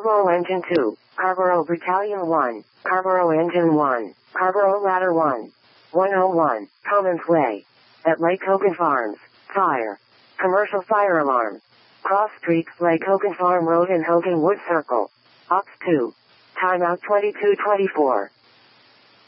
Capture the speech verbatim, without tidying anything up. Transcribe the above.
Carbo Engine two, Carbo Battalion one, Carbo Engine one, Carbo Ladder one, one oh one, Commons Way. At Lake Hogan Farms, fire. Commercial fire alarm. Cross Street, Lake Hogan Farm Road and Hogan Wood Circle. Ops two. Timeout twenty-two twenty-four.